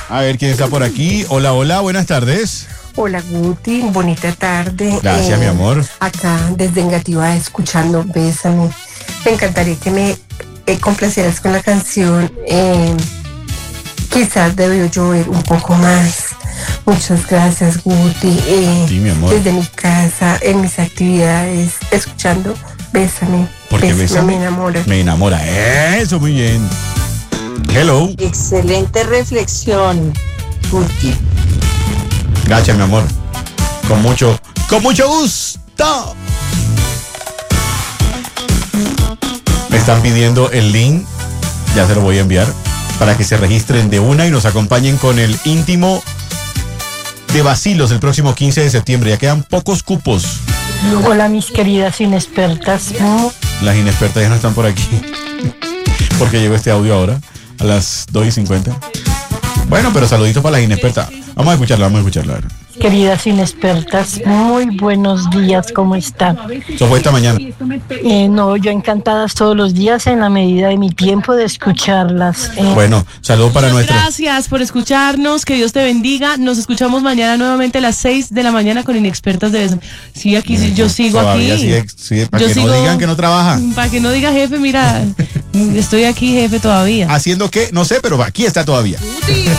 A ver quién está por aquí. Hola, hola, buenas tardes. Hola Guti, bonita tarde. Gracias, mi amor. Acá desde Engativá escuchando Bésame. Me encantaría que me complacieras con la canción Quizás debió llover un poco más. Muchas gracias Guti. Sí, mi amor. Desde mi casa, en mis actividades, escuchando Bésame. Porque Bésame me enamora. Me enamora. Eso, muy bien. Hello. Excelente reflexión, Guti. Gracias, mi amor. Con mucho gusto. Me están pidiendo el link. Ya se lo voy a enviar para que se registren de una y nos acompañen con el íntimo de Bacilos el próximo 15 de septiembre. Ya quedan pocos cupos. Hola, mis queridas inexpertas. Las inexpertas ya no están por aquí. Porque llegó este audio ahora, a las 2:50. Bueno, pero saludito para las inexpertas. Vamos a escucharla. A ver. Queridas inexpertas, muy buenos días, ¿cómo están? Eso fue esta mañana. No, yo encantadas todos los días en la medida de mi tiempo de escucharlas. Bueno, saludo para nuestra. Gracias por escucharnos, que Dios te bendiga. Nos escuchamos mañana nuevamente a las 6 de la mañana con Inexpertas de Bésame. Sí, aquí yo sigo Todavía aquí. Sí, para que no digan que no trabaja. Para que no diga jefe, mira, estoy aquí jefe todavía. ¿Haciendo qué? No sé, pero aquí está todavía.